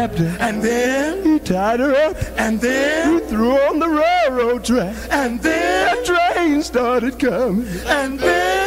wrapped her. And then He tied her up. and then He threw her on the railroad track. and then The train started coming. and then